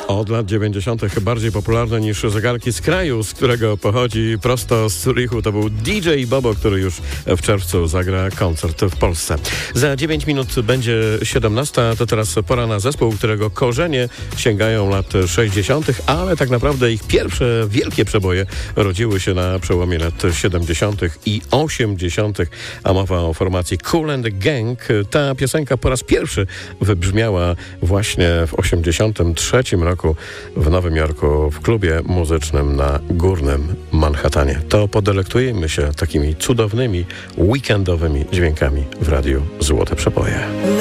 Od lat 90. bardziej popularny niż zegarki z kraju, z którego pochodzi, prosto z Zurichu. To był DJ Bobo, który już w czerwcu zagra koncert w Polsce. Za 9 minut będzie 17. To teraz pora na zespół, którego korzenie sięgają lat 60., ale tak naprawdę ich pierwsze wielkie przeboje rodziły się na przełomie lat 70. i 80., a mowa o formacji Kool and the Gang. Ta piosenka po raz pierwszy wybrzmiała właśnie w 83 roku w Nowym Jorku w klubie muzycznym na Górnym Manhattanie. To podelektujemy się takimi cudownymi, weekendowymi dźwiękami w radiu Złote Przeboje.